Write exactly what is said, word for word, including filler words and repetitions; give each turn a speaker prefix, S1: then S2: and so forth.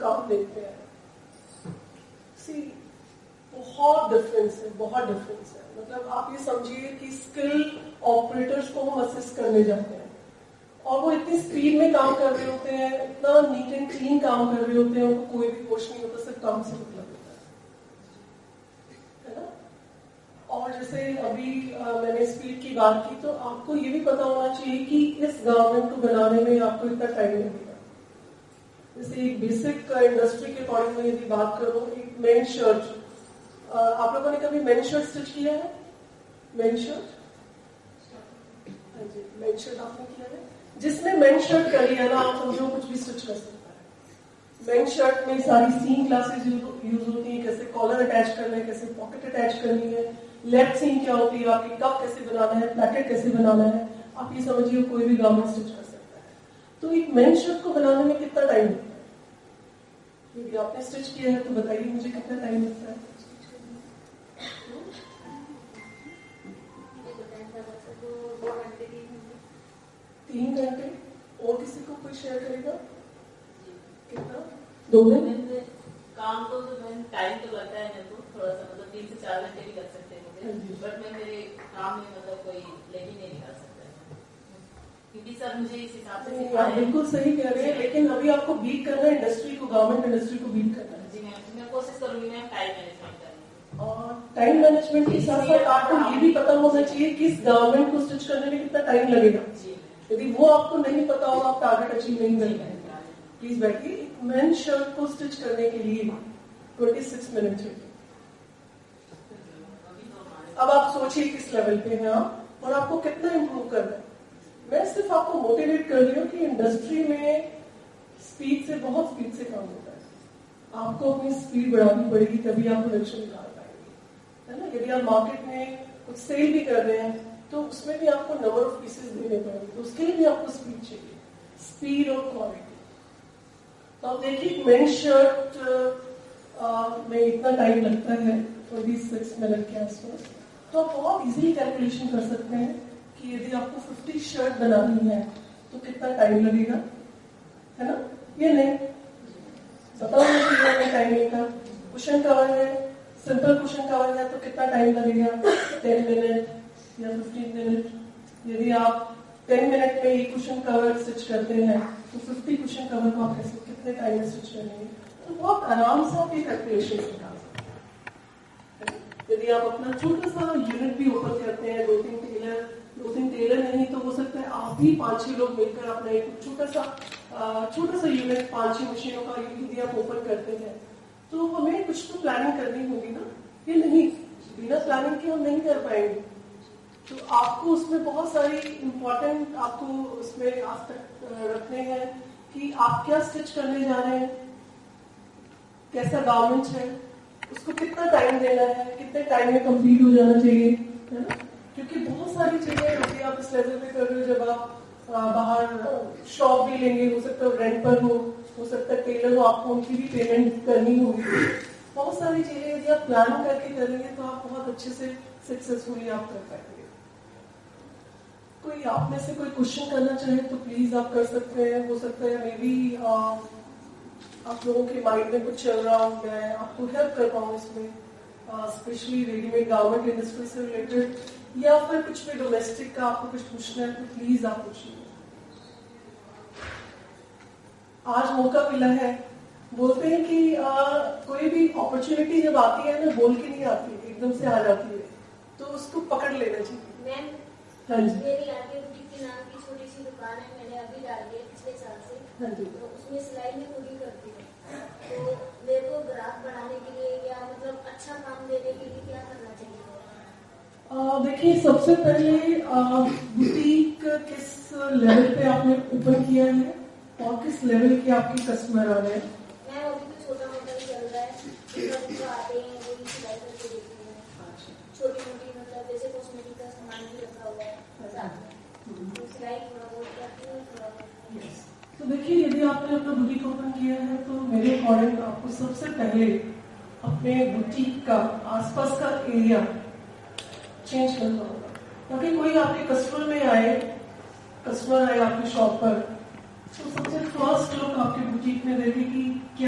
S1: काम देखते हैं, सी बहुत डिफरेंस है, बहुत डिफरेंस है। मतलब आप ये समझिए कि स्किल ऑपरेटर्स को हम असिस्ट करने जाते हैं और वो इतनी स्पीड में काम कर रहे होते हैं, इतना नीट एंड क्लीन काम कर रहे होते हैं, उनको कोई भी कोच नहीं होता, सिर्फ काम से मतलब होता है, है ना। और जैसे अभी आ, मैंने स्पीड की बात की, तो आपको ये भी पता होना चाहिए कि इस गारमेंट को बनाने में आपको इतना टाइम लगेगा। जैसे एक बेसिक इंडस्ट्री के अकॉर्डिंग में यदि बात करूं, एक मेन शर्ट, आप लोगों ने कभी मेन शर्ट स्टिच किया है? मेन शर्ट, हाँ जी, मेन शर्ट आपने किया है? जिसने मेन शर्ट कर लिया ना, आप समझो कुछ भी स्टिच कर सकता है। मेन शर्ट में सारी सीम क्लासेस यूज होती है, कैसे कॉलर अटैच करना है, कैसे पॉकेट अटैच करनी है, लेफ्ट सीम क्या होती है, आपकी कप कैसे बनाना है, पैकेट कैसे बनाना है, आप ये समझिए कोई भी गारमेंट स्टिच कर सकता है। तो एक मेन शर्ट को बनाने में कितना टाइम लगता है? यदि आपने स्टिच किया है तो बताइए मुझे कितना टाइम लगता है? तीन घंटे। और किसी को कोई शेयर करेगा? कितना? दो दिन?
S2: काम तो टाइम तो लगता है मेरे को थोड़ा सा, मतलब तीन से चार घंटे भी लग सकते हैं मुझे, बट मैं मेरे काम में मतलब कोई लेगी नहीं निकाल सकता, क्योंकि सर मुझे इस हिसाब से
S1: आप बिल्कुल सही कह रहे हैं, लेकिन अभी आपको बीट करना है इंडस्ट्री को, गवर्नमेंट इंडस्ट्री को बीट करना है।
S2: जी मैम, मैं कोशिश करूंगी मैम टाइम मैनेजमेंट करने।
S1: और टाइम मैनेजमेंट के साथ साथ आपको ये भी पता होना चाहिए कि इस गवर्नमेंट को स्टिच करने में कितना टाइम लगेगा। यदि वो आपको नहीं पता होगा, आप टारगेट अचीव नहीं कर पाएंगे। प्लीज बैठिए। मेन शर्ट को स्टिच करने के लिए छब्बीस मिनट चाहिए। अब आप सोचिए किस लेवल पे हैं आप और आपको कितना इंप्रूव करना है। मैं सिर्फ आपको मोटिवेट कर रही हूँ कि इंडस्ट्री में स्पीड से, बहुत स्पीड से काम होता है। आपको अपनी स्पीड बढ़ानी पड़ेगी, तभी आप प्रोडक्शन निकाल पाएंगे, है ना। यदि आप मार्केट में कुछ सेल भी कर रहे हैं तो उसमें भी आपको नंबर ऑफ पीसेस देने पड़ेंगे, तो उसके लिए भी आपको स्पीड चाहिए, स्पीड और क्वालिटी। तो आप देखिए मेन शर्ट में इतना टाइम लगता है छब्बीस मिनट के आसपास, तो आप बहुत इजीली कैलकुलेशन कर सकते हैं कि यदि आपको पचास शर्ट बनानी है तो कितना टाइम लगेगा, है ना। ये नहीं बताओ मुझे टाइमिंग का। कुशन कवर है, सिंपल कुशन कवर है तो कितना टाइम लगेगा? टेन मिनट या फिफ्टीन मिनट। यदि आप टेन मिनट में एक कुशन कवर स्टिच करते हैं तो फिफ्टी कुशन कवर को आप कैसे, कितने टाइम में स्टिच करेंगे? तो बहुत आराम से आप ये कैलकुलेशन निकाल सकते हैं। यदि आप अपना छोटा सा यूनिट भी ओपन करते हैं, दो तीन टेलर दो तीन टेलर नहीं तो हो सकता है आप भी पांच छह लोग मिलकर अपना एक छोटा सा छोटा सा यूनिट, पांच छह मशीनों का यदि आप ओपन करते हैं तो हमें कुछ तो प्लानिंग करनी होगी ना। ये नहीं, बिना प्लानिंग के हम नहीं कर पाएंगे। तो आपको उसमें बहुत सारी इम्पोर्टेंट आपको उसमें एस्पेक्ट रखने हैं कि आप क्या स्टिच करने जा रहे हैं, कैसा गारमेंट है, उसको कितना टाइम देना है, कितने टाइम में कंप्लीट हो जाना चाहिए, है ना। क्योंकि बहुत सारी चीजें होती है आप इस लेवल पे कर रहे हो, जब आप बाहर शॉप भी लेंगे, हो सकता है रेंट पर हो हो सकता है टेलर हो, आपको उनकी भी पेमेंट करनी होगी। बहुत सारी चीजें यदि आप प्लान करके करेंगे तो आप बहुत अच्छे से सक्सेसफुली आप कर पाएंगे। कोई आप में से कोई क्वेश्चन करना चाहे तो प्लीज आप कर सकते हैं। हो सकता है मे बी आप लोगों के माइंड में कुछ चल रहा हो, मैं आपको हेल्प कर पाऊँ इसमें, स्पेशली रेडीमेड गारमेंट इंडस्ट्री से रिलेटेड, या फिर कुछ भी डोमेस्टिक का आपको कुछ पूछना है तो प्लीज आप पूछिए। आज मौका मिला है। बोलते हैं कि आ, कोई भी अपॉर्चुनिटी जब आती है ना, बोल के नहीं आती, एकदम से आ जाती है, तो उसको पकड़ लेना चाहिए।
S3: मैम,
S1: हाँ जी,
S3: मेरी आगे बुटीक के नाम की छोटी सी दुकान है, मैंने अभी डाली है पिछले साल से।
S1: हाँ जी,
S3: तो उसमें सिलाई में पूरी करती हूँ। तो मेरे को ग्राहक बढ़ाने के लिए या मतलब अच्छा काम देने के लिए क्या करना चाहिए?
S1: देखिए, सबसे पहले बुटीक किस लेवल पे आपने ओपन किया है और किस लेवल के आपके कस्टमर आ रहे हैं?
S3: मैं अभी तो छोटा मोटा ही चल रहा है, जो आते हैं वो भी सिलाई करके देती हैं। छोटी मोटी मतलब जैसे कॉस्मेटिक का सामान भी रखा हुआ है साथ में, तो सिलाई थोड़ा बहुत करती हूँ, थोड़ा बहुत।
S1: तो देखिए, यदि आपने अपना बुटीक ओपन किया है तो मेरे अकॉर्डिंग आपको सबसे पहले अपने बुटीक का आसपास का एरिया चेंज करना होगा। ताकि कोई आपके कस्टमर में आए कस्टमर आए आपकी शॉप पर, तो सबसे फर्स्ट लोग आपके बुटीक में देखे कि